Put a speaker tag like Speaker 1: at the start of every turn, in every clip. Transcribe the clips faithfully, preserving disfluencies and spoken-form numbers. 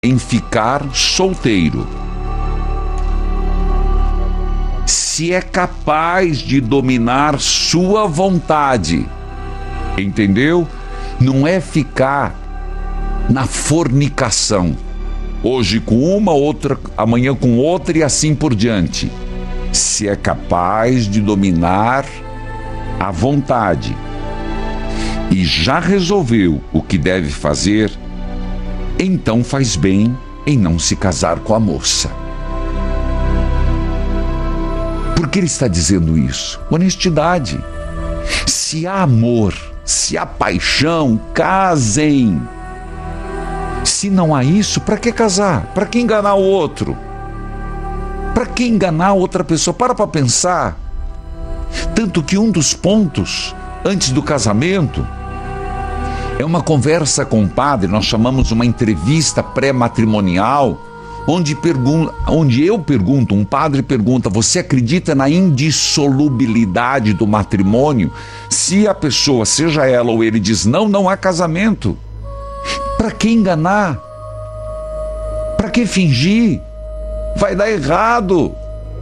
Speaker 1: em ficar solteiro. Se é capaz de dominar sua vontade, entendeu? Não é ficar na fornicação, hoje com uma, outra, amanhã com outra e assim por diante. Se é capaz de dominar a vontade e já resolveu o que deve fazer, então faz bem em não se casar com a moça. Por que ele está dizendo isso? Honestidade. Se há amor, se há paixão, casem. Se não há isso, para que casar? Para que enganar o outro? Para que enganar outra pessoa? Para para pensar. Tanto que um dos pontos antes do casamento é uma conversa com o padre, nós chamamos uma entrevista pré-matrimonial, onde, pergun- onde eu pergunto, um padre pergunta: você acredita na indissolubilidade do matrimônio? Se a pessoa, seja ela ou ele, diz não, não há casamento. Para que enganar? Para que fingir? Vai dar errado.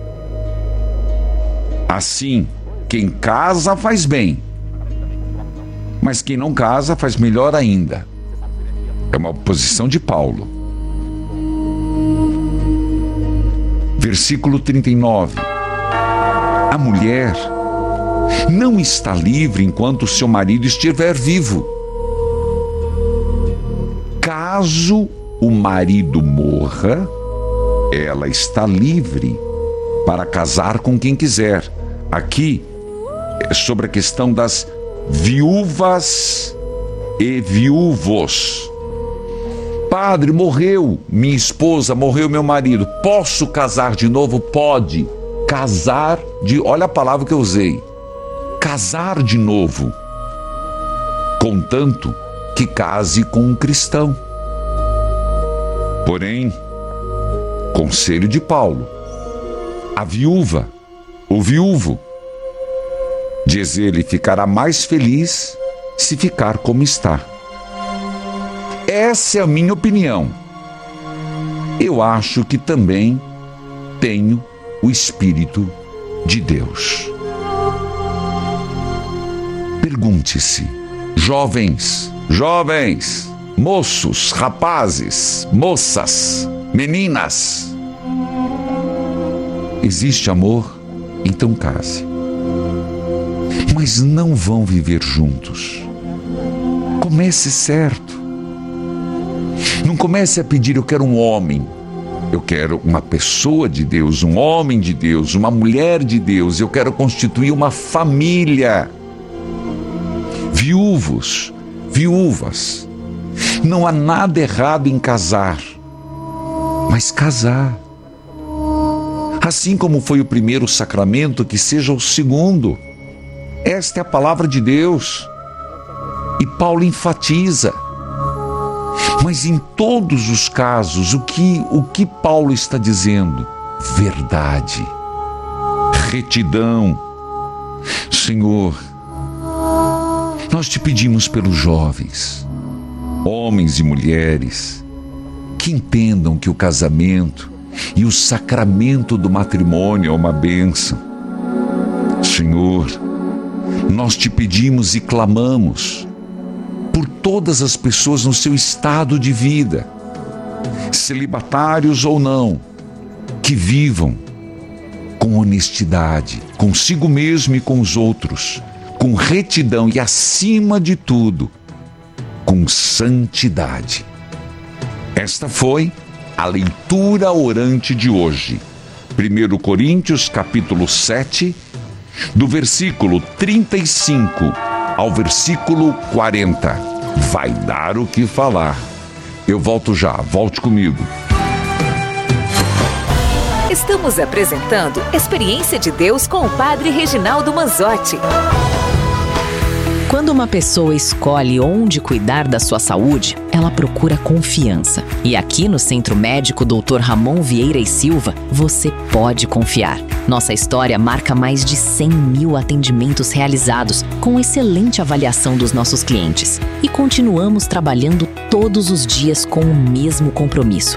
Speaker 1: Assim, quem casa faz bem, mas quem não casa faz melhor ainda. É uma posição de Paulo. Versículo trinta e nove. A mulher não está livre enquanto seu marido estiver vivo. Caso o marido morra, ela está livre para casar com quem quiser. Aqui é sobre a questão das viúvas e viúvos. Padre, morreu minha esposa, morreu meu marido, posso casar de novo? Pode. Casar de... Olha a palavra que eu usei. Casar de novo. Contanto que case com um cristão. Porém, conselho de Paulo: a viúva, o viúvo, diz ele, ficará mais feliz se ficar como está. Essa é a minha opinião. Eu acho que também tenho o Espírito de Deus. Pergunte-se, jovens, jovens, moços, rapazes, moças, meninas: existe amor? Então case. Mas não vão viver juntos. Comece certo. Não comece a pedir: eu quero um homem, eu quero uma pessoa de Deus, um homem de Deus, uma mulher de Deus, eu quero constituir uma família. Viúvos, viúvas, não há nada errado em casar, mas casar. Assim como foi o primeiro sacramento, que seja o segundo. Esta é a palavra de Deus. E Paulo enfatiza. Mas em todos os casos, o que, o que Paulo está dizendo? Verdade. Retidão. Senhor, nós te pedimos pelos jovens, homens e mulheres, que entendam que o casamento e o sacramento do matrimônio é uma bênção. Senhor, nós te pedimos e clamamos por todas as pessoas no seu estado de vida, celibatários ou não, que vivam com honestidade, consigo mesmo e com os outros, com retidão e, acima de tudo, com santidade. Esta foi a leitura orante de hoje. primeiro Coríntios, capítulo sete, do versículo trinta e cinco ao versículo quarenta. Vai dar o que falar. Eu volto já, volte comigo.
Speaker 2: Estamos apresentando Experiência de Deus com o Padre Reginaldo Manzotti. Quando uma pessoa escolhe onde cuidar da sua saúde, ela procura confiança. E aqui no Centro Médico doutor Ramon Vieira e Silva, você pode confiar. Nossa história marca mais de cem mil atendimentos realizados, com excelente avaliação dos nossos clientes. E continuamos trabalhando todos os dias com o mesmo compromisso: